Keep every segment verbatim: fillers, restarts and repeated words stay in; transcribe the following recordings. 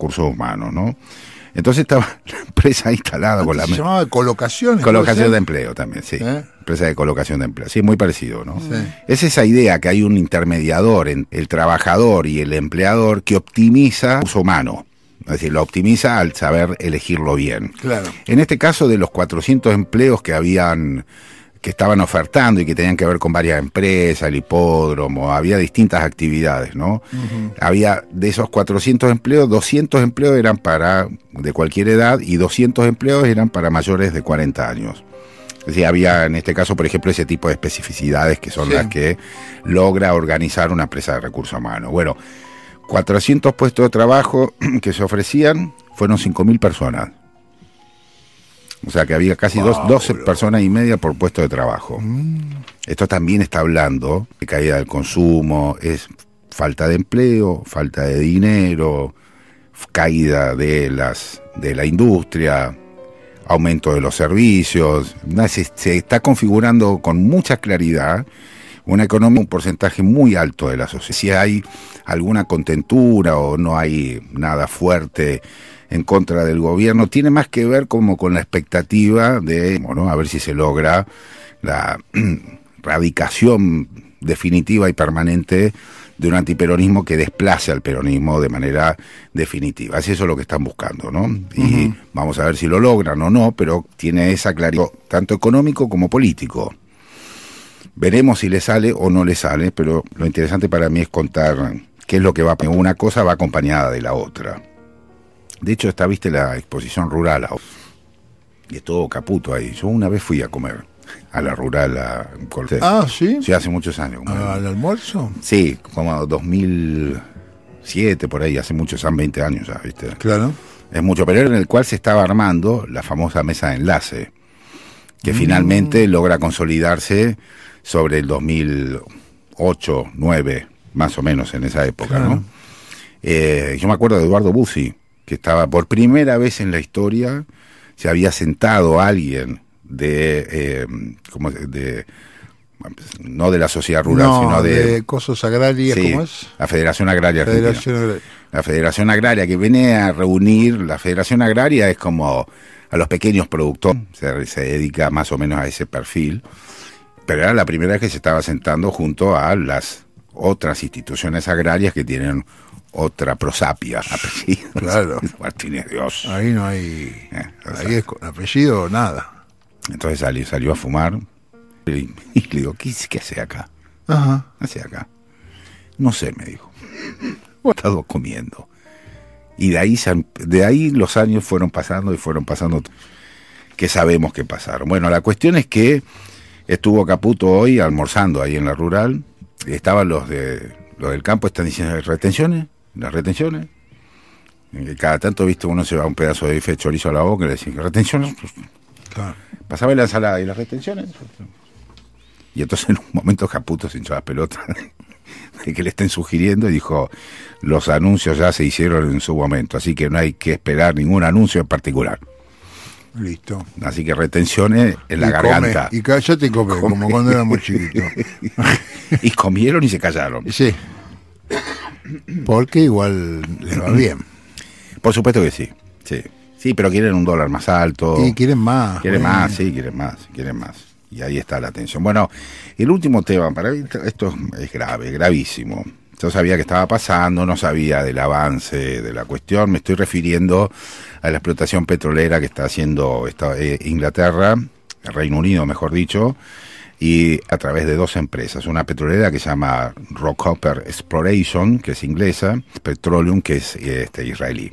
recursos humanos, ¿no? Entonces estaba la empresa instalada con la... Se llamaba colocación. Colocación de empleo también, sí. ¿Eh? Empresa de colocación de empleo. Sí, muy parecido, ¿no? Sí. Es esa idea que hay un intermediador entre el trabajador y el empleador que optimiza el uso humano. Es decir, lo optimiza al saber elegirlo bien. Claro. En este caso, de los cuatrocientos empleos que habían... que estaban ofertando y que tenían que ver con varias empresas, el hipódromo, había distintas actividades, ¿no? Uh-huh. Había, de esos cuatrocientos empleos, doscientos empleos eran para de cualquier edad y doscientos empleos eran para mayores de cuarenta años. Es decir, había en este caso, por ejemplo, ese tipo de especificidades que son sí. las que logra organizar una empresa de recursos humanos. Bueno, cuatrocientos puestos de trabajo que se ofrecían fueron cinco mil personas. O sea que había casi wow, doce bro. personas y media por puesto de trabajo. Mm. Esto también está hablando de caída del consumo, es falta de empleo, falta de dinero, caída de las de la industria, aumento de los servicios. Se, se está configurando con mucha claridad una economía, un porcentaje muy alto de la sociedad. Si hay alguna contentura o no hay nada fuerte en contra del gobierno, tiene más que ver como con la expectativa de, bueno, a ver si se logra la radicación definitiva y permanente de un antiperonismo que desplace al peronismo de manera definitiva. Es eso lo que están buscando, ¿no? Y uh-huh. vamos a ver si lo logran o no, pero tiene esa claridad, tanto económico como político. Veremos si le sale o no le sale, pero lo interesante para mí es contar qué es lo que va. Una cosa va acompañada de la otra. De hecho, está, viste, la exposición rural, y es todo Caputo ahí. Yo una vez fui a comer a la rural a Cortés. Ah, ¿sí? Sí, hace muchos años. ¿Al almuerzo? Sí, como dos mil siete, por ahí, hace muchos, son veinte años ya, viste. Claro. Es mucho, pero en el cual se estaba armando la famosa mesa de enlace, que mm. finalmente logra consolidarse sobre el dos mil ocho, nueve, más o menos en esa época, claro. ¿no? Eh, yo me acuerdo de Eduardo Bussi, que estaba por primera vez en la historia, se había sentado alguien de, eh, como de, no de la sociedad rural, no, sino de... de cosas agrarias, sí, ¿cómo es? La Federación Agraria Federación Argentina. Agraria. La Federación Agraria, que viene a reunir, la Federación Agraria es como a los pequeños productores, se, se dedica más o menos a ese perfil, pero era la primera vez que se estaba sentando junto a las otras instituciones agrarias que tienen otra prosapia, apellido. Claro. Martínez Dios. Ahí no hay... Eh, ahí es con apellido, nada. Entonces salió, salió a fumar y, y le digo, ¿qué, qué hace acá? Ajá. ¿Qué hace acá? No sé, me dijo. He estado comiendo. Y de ahí, de ahí los años fueron pasando y fueron pasando, que sabemos que pasaron. Bueno, la cuestión es que estuvo Caputo hoy almorzando ahí en la rural, y estaban los de los del campo, están diciendo retenciones, las retenciones. Y cada tanto, viste, uno se va un pedazo de bife de chorizo a la boca y le decían, retenciones. Claro. Pasaba la ensalada y las retenciones. Y entonces en un momento Caputo se hinchó las pelotas de que le estén sugiriendo y dijo, los anuncios ya se hicieron en su momento, así que no hay que esperar ningún anuncio en particular. Listo. Así que retenciones en la y garganta. Come, y cállate y come, come, como cuando éramos chiquitos. Y comieron y se callaron. Sí. Porque igual le va bien. Por supuesto que sí, sí. Sí, pero quieren un dólar más alto. Y quieren más. Quieren bueno. más, sí, quieren más, quieren más. Y ahí está la tensión. Bueno, el último tema, para mí esto es grave, gravísimo. Yo sabía que estaba pasando, no sabía del avance de la cuestión. Me estoy refiriendo a la explotación petrolera que está haciendo esta, eh, Inglaterra, el Reino Unido, mejor dicho, y a través de dos empresas. Una petrolera que se llama Rockhopper Exploration, que es inglesa, Petroleum, que es este, israelí.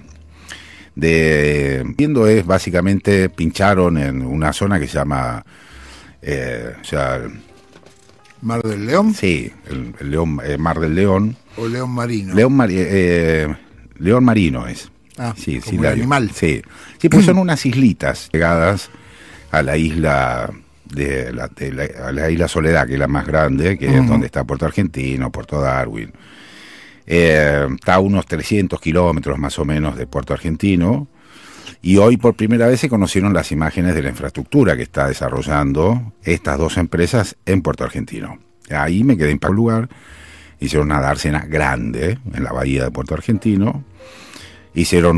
De viendo es básicamente pincharon en una zona que se llama eh, o sea, Mar del León. Sí, el, el León, eh, Mar del León. O León Marino. León, Mar, eh, León Marino es. Ah, sí, como sí, el animal. Sí, sí, pues son unas islitas pegadas a la isla de la, de la, a la isla Soledad, que es la más grande, que uh-huh. es donde está Puerto Argentino, Puerto Darwin. Eh, está a unos trescientos kilómetros más o menos de Puerto Argentino, y hoy por primera vez se conocieron las imágenes de la infraestructura que está desarrollando estas dos empresas en Puerto Argentino. Ahí me quedé en un lugar, hicieron una dársena grande en la bahía de Puerto Argentino, hicieron